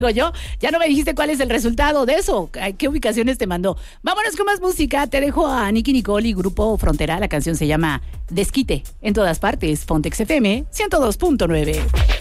yo, ya no me dijiste cuál es el resultado de eso, qué ubicaciones te mandó. Vámonos con más música, te dejo a Nicki Nicole y Grupo Frontera, la canción se llama Desquite, en todas partes, Pontex FM 102.9.